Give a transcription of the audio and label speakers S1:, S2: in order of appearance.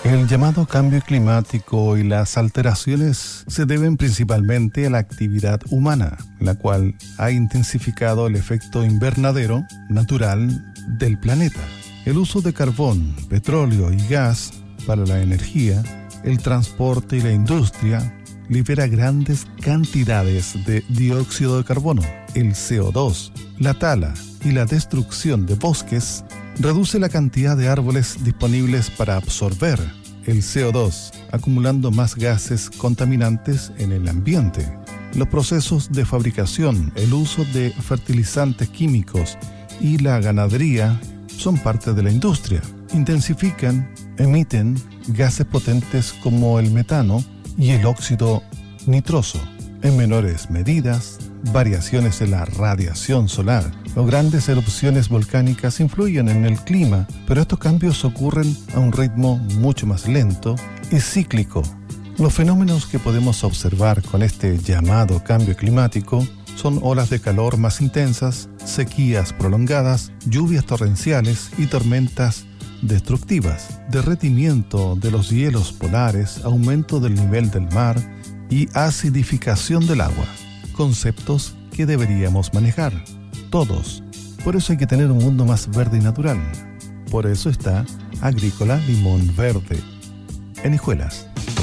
S1: El llamado cambio climático y las alteraciones se deben principalmente a la actividad humana, la cual ha intensificado el efecto invernadero natural del planeta. El uso de carbón, petróleo y gas para la energía, el transporte y la industria libera grandes cantidades de dióxido de carbono. El CO2, la tala y la destrucción de bosques reduce la cantidad de árboles disponibles para absorber el CO2, acumulando más gases contaminantes en el ambiente. Los procesos de fabricación, el uso de fertilizantes químicos y la ganadería son parte de la industria. Intensifican, emiten gases potentes como el metano y el óxido nitroso. En menores medidas, variaciones en la radiación solar o grandes erupciones volcánicas influyen en el clima, pero estos cambios ocurren a un ritmo mucho más lento y cíclico. Los fenómenos que podemos observar con este llamado cambio climático son olas de calor más intensas, sequías prolongadas, lluvias torrenciales y tormentas destructivas, derretimiento de los hielos polares, aumento del nivel del mar y acidificación del agua. Conceptos que deberíamos manejar, todos. Por eso hay que tener un mundo más verde y natural. Por eso está Agrícola Limón Verde, en Hijuelas.